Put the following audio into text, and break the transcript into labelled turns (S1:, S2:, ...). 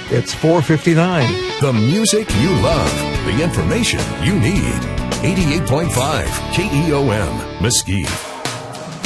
S1: It's 4:59.
S2: The music you love, the information you need. 88.5 KEOM, Mesquite.